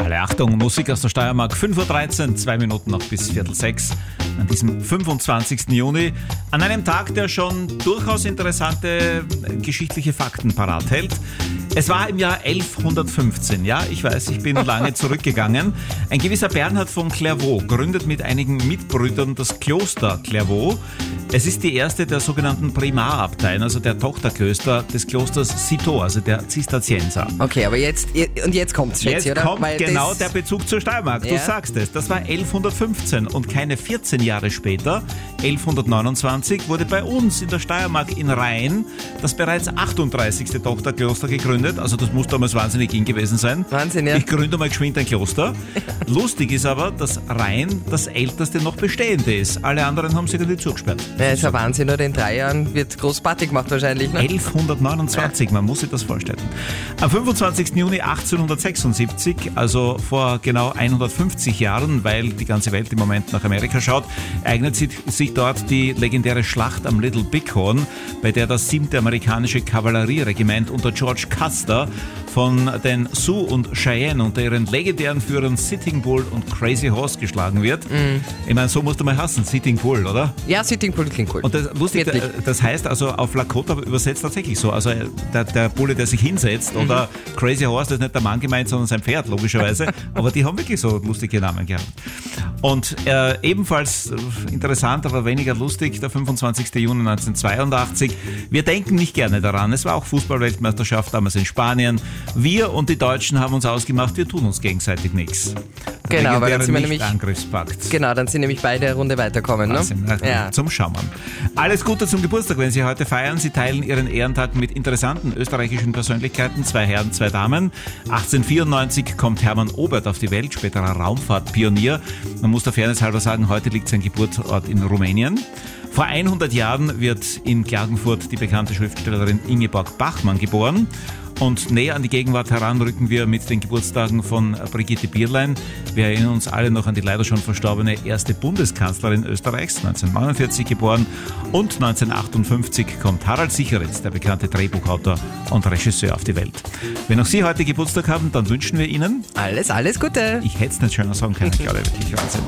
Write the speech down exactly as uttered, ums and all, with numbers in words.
Alle Achtung, Musik aus der Steiermark, fünf Uhr dreizehn, zwei Minuten noch bis Viertel sechs an diesem fünfundzwanzigsten Juni. An einem Tag, der schon durchaus interessante geschichtliche Fakten parat hält. Es war im Jahr elfhundertfünfzehn, ja, ich weiß, ich bin lange zurückgegangen. Ein gewisser Bernhard von Clairvaux gründet mit einigen Mitbrüdern das Kloster Clairvaux. Es ist die erste der sogenannten Primarabteien, also der Tochterklöster des Klosters Citeaux, also der Zisterzienser. Okay, aber jetzt, und jetzt kommt's, schätze ich, Jetzt oder? kommt Weil genau das, der Bezug zur Steiermark, du Ja. sagst es. Das war elfhundertfünfzehn und keine vierzehn Jahre später, elfhundertneunundzwanzig, wurde bei uns in der Steiermark in Rhein das bereits achtunddreißigste Tochterkloster gegründet. Also das muss damals wahnsinnig in gewesen sein. Wahnsinn, ja. Ich gründe mal geschwind ein Kloster. Lustig ist aber, dass Rhein das älteste noch bestehende ist. Alle anderen haben sich irgendwie zugesperrt. Ja, ist ein Wahnsinn, oder? In drei Jahren wird groß Party gemacht wahrscheinlich, ne? elfhundertneunundzwanzig, man muss sich das vorstellen. Am fünfundzwanzigsten Juni achtzehnhundertsechsundsiebzig, also vor genau hundertfünfzig Jahren, weil die ganze Welt im Moment nach Amerika schaut, ereignet sich, sich dort die legendäre Schlacht am Little Bighorn, bei der das siebte amerikanische Kavallerieregiment unter George Custer von den Sioux und Cheyenne unter ihren legendären Führern Sitting Bull und Crazy Horse geschlagen wird. Mm. Ich meine, so musst du mal hassen, Sitting Bull, oder? Ja, Sitting Bull klingt cool. Und das, lustig, Wirklich. das heißt also auf Lakota übersetzt tatsächlich so. Also der, der Bulle, der sich hinsetzt, mhm. oder Crazy Horse, das ist nicht der Mann gemeint, sondern sein Pferd, logischerweise. Aber die haben wirklich so lustige Namen gehabt. Und äh, ebenfalls interessant, aber weniger lustig, der fünfundzwanzigsten Juni neunzehnhundertzweiundachtzig. Wir denken nicht gerne daran. Es war auch Fußball-Weltmeisterschaft damals in Spanien. Wir und die Deutschen haben uns ausgemacht, wir tun uns gegenseitig nichts. Genau, weil dann sind wir nämlich, Angriffspakt. genau, dann sind nämlich beide eine Runde weiterkommen. Wahnsinn, Ne? Ja. Zum Schauen. Alles Gute zum Geburtstag, wenn Sie heute feiern. Sie teilen Ihren Ehrentag mit interessanten österreichischen Persönlichkeiten. Zwei Herren, zwei Damen. achtzehnhundertvierundneunzig kommt Hermann Oberth auf die Welt, späterer Raumfahrtpionier. Man muss der Fairness halber sagen, heute liegt sein Geburtsort in Rumänien. Vor hundert Jahren wird in Klagenfurt die bekannte Schriftstellerin Ingeborg Bachmann geboren. Und näher an die Gegenwart heranrücken wir mit den Geburtstagen von Brigitte Bierlein. Wir erinnern uns alle noch an die leider schon verstorbene erste Bundeskanzlerin Österreichs, neunzehnhundertneunundvierzig geboren. Und neunzehnhundertachtundfünfzig kommt Harald Sicheritz, der bekannte Drehbuchautor und Regisseur, auf die Welt. Wenn auch Sie heute Geburtstag haben, dann wünschen wir Ihnen Alles, alles Gute. Ich hätte es nicht schöner sagen können, glaube ich, wirklich Wahnsinn.